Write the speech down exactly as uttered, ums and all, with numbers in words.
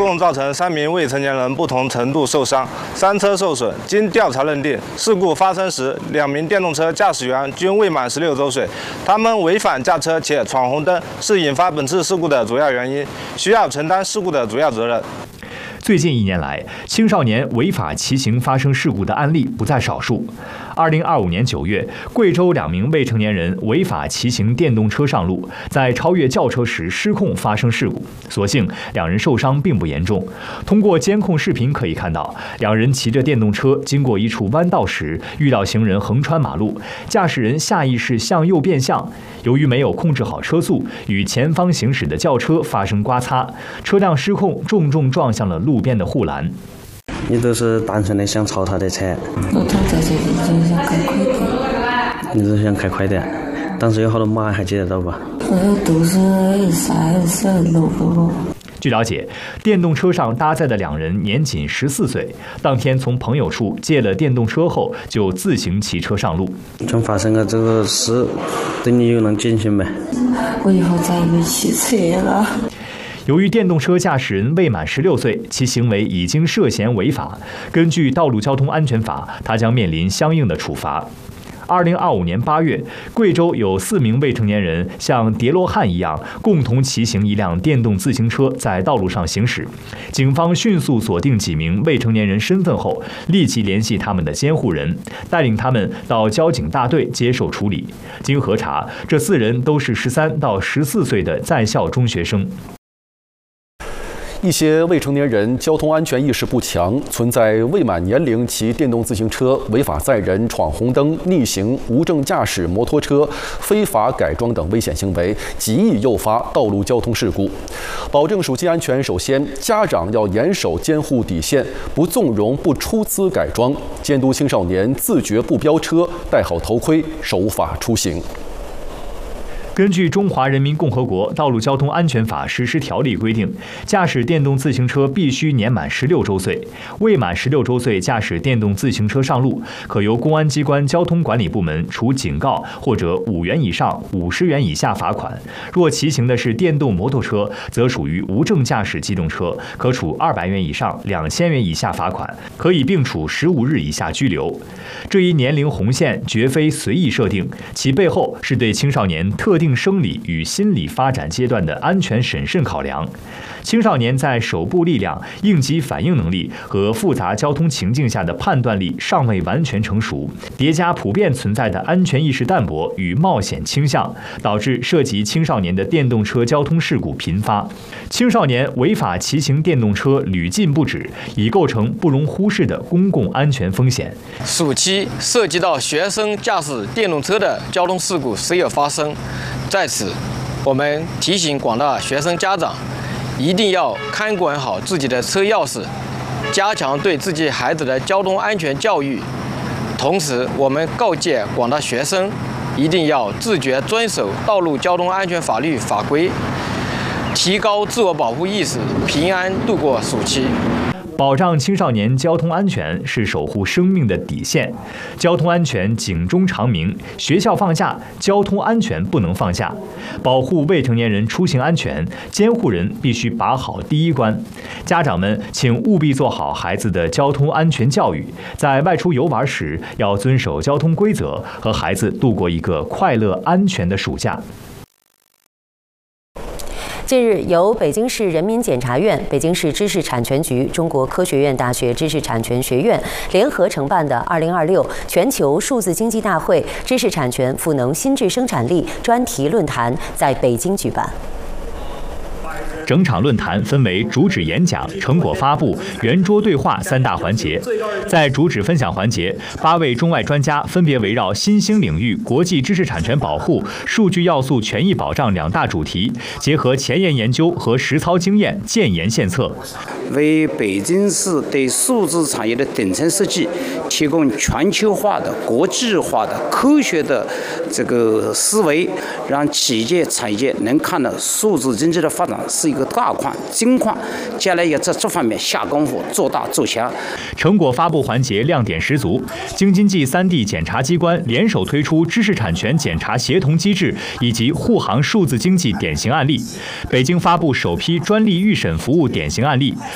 共造成三名未成年人不同程度受伤，三车受损。经调查认定，事故发生时，两名电动车驾驶员均未满十六周岁，他们违反驾车且闯红灯是引发本次事故的主要原因，需要承担事故的主要责任。 最近一年来，青少年违法骑行发生事故的案例不在少数。二零二五年九月，贵州两名未成年人违法骑行电动车上路，在超越轿车时失控发生事故。所幸两人受伤并不严重。通过监控视频可以看到，两人骑着电动车经过一处弯道时，遇到行人横穿马路，驾驶人下意识向右变向，由于没有控制好车速，与前方行驶的轿车发生刮擦，车辆失控，重重撞向了路边的护栏。 你都是单纯的想超他的车？ 我他在这里就想开快点。 你只是想开快点？当时有好多马还记得到吧？ 我都是三十六个。 据了解，电动车上搭载的两人年仅十四岁，当天从朋友处借了电动车后，就自行骑车上路。 真发生了这个事，对你有能警醒没？ 我以后再也没骑车了。 由于电动车驾驶人未满十六岁，其行为已经涉嫌违法。根据《道路交通安全法》，他将面临相应的处罚。二零二五年八月，贵州有四名未成年人像叠罗汉一样，共同骑行一辆电动自行车在道路上行驶。警方迅速锁定几名未成年人身份后，立即联系他们的监护人，带领他们到交警大队接受处理。经核查，这四人都是十三到十四岁的在校中学生。 一些未成年人交通安全意识不强，存在未满年龄骑电动自行车、违法载人、闯红灯、逆行、无证驾驶摩托车、非法改装等危险行为，极易诱发道路交通事故。保证暑期安全，首先家长要严守监护底线，不纵容、不出资改装，监督青少年自觉不飙车，戴好头盔，守法出行。 根据《中华人民共和国道路交通安全法实施条例》规定，驾驶电动自行车必须年满十六周岁，未满十六周岁驾驶电动自行车上路，可由公安机关交通管理部门处警告或者五元以上五十元以下罚款。若骑行的是电动摩托车，则属于无证驾驶机动车，可处二百元以上两千元以下罚款，可以并处十五日以下拘留。这一年龄红线绝非随意设定，其背后是对青少年特定生理与心理发展阶段的安全审慎考量。青少年在手部力量、应急反应能力和复杂交通情境下的判断力尚未完全成熟，叠加普遍存在的安全意识淡薄与冒险倾向，导致涉及青少年的电动车交通事故频发。青少年违法骑行电动车屡禁不止，已构成不容忽视的公共安全风险。 暑期涉及到学生驾驶电动车的交通事故时有发生，在此，我们提醒广大学生家长，一定要看管好自己的车钥匙，加强对自己孩子的交通安全教育。同时，我们告诫广大学生，一定要自觉遵守道路交通安全法律法规，提高自我保护意识，平安度过暑期。 保障青少年交通安全是守护生命的底线，交通安全警钟长鸣，学校放假，交通安全不能放假。保护未成年人出行安全，监护人必须把好第一关。家长们请务必做好孩子的交通安全教育，在外出游玩时要遵守交通规则，和孩子度过一个快乐安全的暑假。 近日，由北京市人民检察院、北京市知识产权局、中国科学院大学知识产权学院联合承办的二零二六全球数字经济大会知识产权赋能心智生产力专题论坛在北京举办。 整场论坛分为主旨演讲、成果发布、圆桌对话三大环节。在主旨分享环节，八位中外专家分别围绕新兴领域国际知识产权保护、数据要素权益保障两大主题，结合前沿研究和实操经验，建言献策， 为北京市对数字产业的顶层设计提供全球化的、国际化的、科学的这个思维，让企业产业能看到数字经济的发展是一个大矿、金矿，将来要在这方面下功夫，做大做强。 成果发布环节亮点十足，京津冀三地检察机关联手推出知识产权检查协同机制以及护航数字经济典型案例。北京发布首批专利预审服务典型案例，